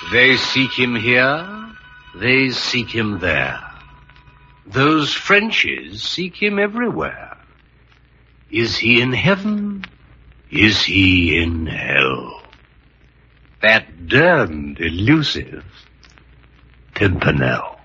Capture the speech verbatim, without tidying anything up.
They seek him here, they seek him there. Those Frenchies seek him everywhere. Is he in heaven? Is he in hell? That damned elusive Pimpernel.